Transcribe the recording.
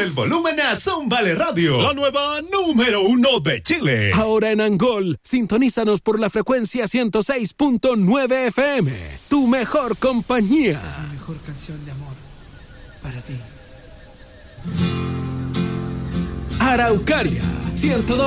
el volumen a Zómbale Radio, la nueva número 1 de Chile. Ahora en Angol, sintonízanos por la frecuencia 106.9 FM. Tu mejor compañía. Esta es mi mejor canción de amor para ti. Araucaria 102.